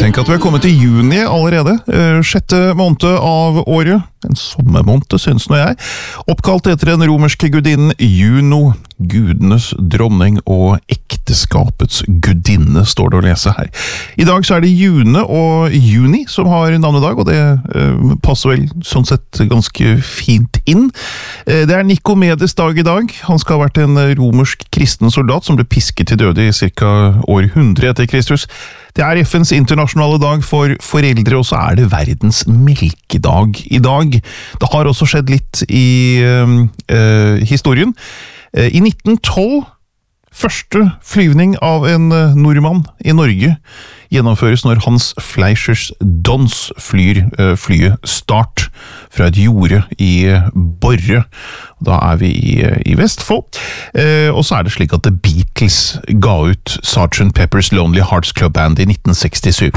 Tenk at vi er kommet til juni allerede, sjette måned av året, en sommermåned synes nå jeg, oppkalt etter den romerske gudinnen Juno, gudenes dronning og ekteskapets gudinne, står det å lese her. I dag så er det June og Juni som har navnedag, og det passer vel sånn sett ganske fint inn. Det er Nikomedes dag i dag. Han skal ha vært en romersk kristen soldat som ble pisket til døde i cirka år 100 etter Kristus. Det er FNs internasjonale dag for foreldre, og så er det verdens melkedag i dag. Det har også skjedd litt i historien. I 1912, første flyvning av en nordmann i Norge gjennomføres når Hans Fleischers Dons flyet Start fra et jorde i Borre. Da er vi i Vestfold. Og så er det slik at The Beatles ga ut Sgt. Pepper's Lonely Hearts Club Band i 1967.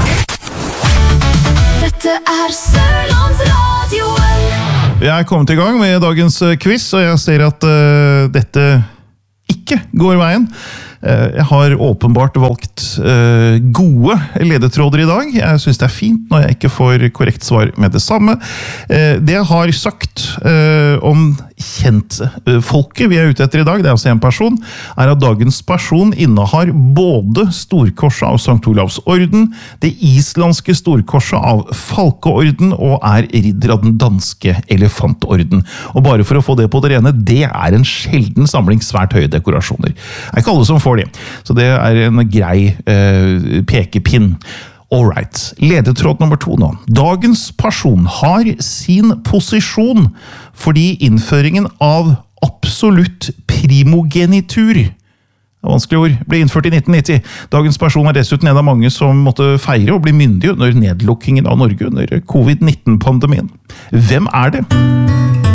Dette er Sørlandsradioen. Jeg er kommet i gang med dagens quiz, og jeg ser at dette ikke går veien. Jeg har åpenbart valgt gode ledetråder i dag. Jeg synes det er fint når jeg ikke får korrekt svar med det samme. Det jeg har sagt om kjentfolket vi er ute etter i dag, det er altså en person, er at dagens person innehar både Storkorset av Sankt Olavs orden, det islandske Storkorset av Falkeorden og er ridder av den danske Elefantorden. Og bare for å få det på det rene, det er en sjelden samling svært høye dekorasjoner. Det er ikke alle som får det, så det er en grei pekepinn. Alright, ledetråd nummer 2 nå. Dagens person har sin posisjon fordi innføringen av absolutt primogenitur, vanskelig ord, ble innført i 1990. Dagens person er dessuten en av mange som måtte feire og bli myndig under nedlukkingen av Norge under covid-19-pandemien. Hvem er det?